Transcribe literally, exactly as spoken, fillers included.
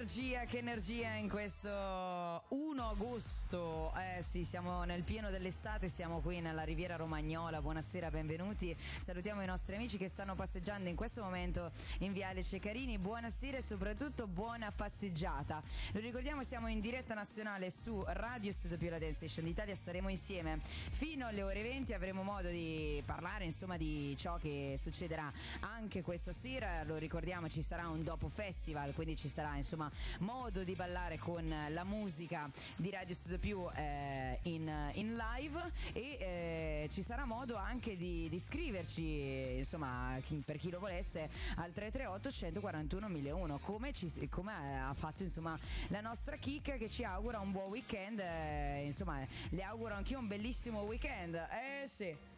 energia, che energia in questo primo agosto. Eh sì, siamo nel pieno dell'estate, siamo qui nella Riviera Romagnola. Buonasera, benvenuti. Salutiamo i nostri amici che stanno passeggiando in questo momento in Viale Ceccarini. Buonasera e soprattutto buona passeggiata. Lo ricordiamo, siamo in diretta nazionale su Radio Studio Più, la Dance Station d'Italia. Staremo insieme fino alle ore venti, avremo modo di parlare insomma di ciò che succederà anche questa sera. Lo ricordiamo, ci sarà un dopo festival, quindi ci sarà insomma modo di ballare con la musica di Radio Studio Più eh, in, in live e eh, ci sarà modo anche di, di scriverci insomma chi, per chi lo volesse al tre tre otto uno quattro uno uno zero uno, come, ci, come ha fatto insomma la nostra Kika, che ci augura un buon weekend. Eh, insomma le auguro anch'io un bellissimo weekend. Eh sì,